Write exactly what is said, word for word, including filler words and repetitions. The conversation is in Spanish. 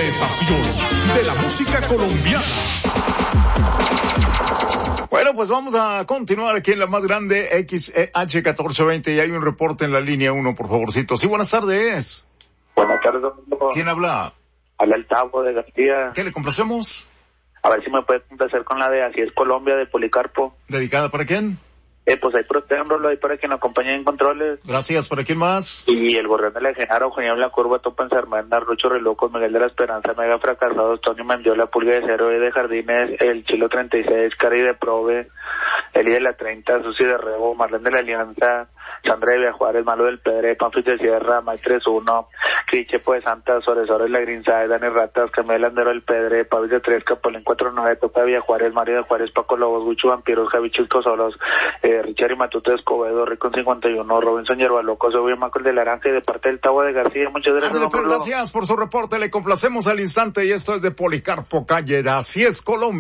la estación de la música colombiana. Bueno, pues vamos a continuar aquí en la más grande, X E H catorce veinte, y hay un reporte en la línea uno, por favorcito. Sí, buenas tardes. Buenas tardes, Domingo. ¿Quién habla? Habla el Tavo de García. ¿Qué le complacemos? A ver si me puede complacer con la de Así es Colombia de Policarpo. ¿Dedicada para quién? Eh, pues ahí protéjanlo ahí para que nos acompañe en controles. Gracias. ¿Para quién más? Y el gorrión de la Genaro, Julián La Curva, Topa Enfermenda, Rucho Relocos, Miguel de la Esperanza, Mega Fracasados, Tony Mendiola, Pulga de Cero, E de Jardines, El Chilo treinta y seis, Cari de Prove, Eli de la treinta, Susi de Rebo, Marlene de la Alianza, Sandra de Villa Juárez, Malo del Pedre, Panfis de Sierra, May treinta y uno, Crichepo de Santa, Soresores La Grinzada, Dani Ratas, Camila Landero del Pedre, Pavis de Tres, Capolín cuarenta y nueve, Topa de Villa Juárez, Mario de Juárez, Paco Lobos, Gucho Vampiros, Javi Chusco Solos, eh, Richard y Matute Escobedo, Ricón cincuenta y uno, Robinson Yerbaloco, Soy Macol de Laranja y de parte del Tavo de García. Muchas gracias. André, pues, gracias por su reporte. Le complacemos al instante y esto es de Policarpo Calle. Así es Colombia.